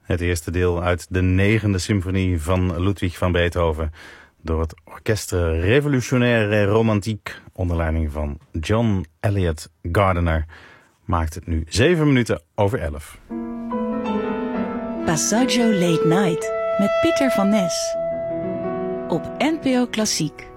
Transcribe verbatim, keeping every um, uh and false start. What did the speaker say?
Het eerste deel uit de negende symfonie van Ludwig van Beethoven door het Orchestre Revolutionaire Romantique onder leiding van John Elliott Gardiner maakt het nu zeven minuten over elf. Passaggio Late Night met Pieter van Nes op N P O Klassiek.